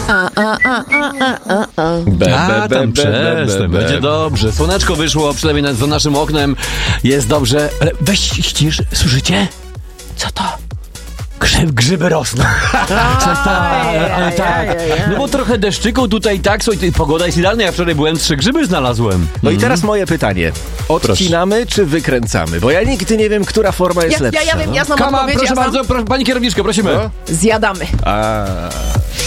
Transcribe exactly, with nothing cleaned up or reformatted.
A, a, a, a, a, a. Be, A, tam przestań, będzie dobrze. Słoneczko wyszło, przynajmniej nad za naszym oknem. Jest dobrze. Ale weź ścisz, słyszycie? Co to? Grzyb, grzyby rosną. Tak, tak, tak. No bo trochę deszczyku tutaj tak, słuchaj, pogoda jest idealna. Ja wczoraj byłem, trzy grzyby znalazłem. No i teraz moje pytanie. Odcinamy czy wykręcamy? Bo ja nigdy nie wiem, która forma jest Ja, ja, lepsza. ja wiem, no. ja znam Kama, odpowiedź, proszę ja znam. bardzo, proszę, pani kierowniczko, prosimy. No. Zjadamy. A...